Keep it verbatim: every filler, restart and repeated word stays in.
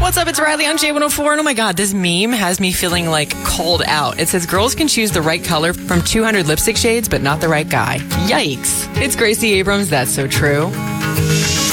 What's up? It's Riley on J one oh four. And oh my God, this meme has me feeling like called out. It says girls can choose the right color from two hundred lipstick shades, but not the right guy. Yikes. It's Gracie Abrams. That's so true.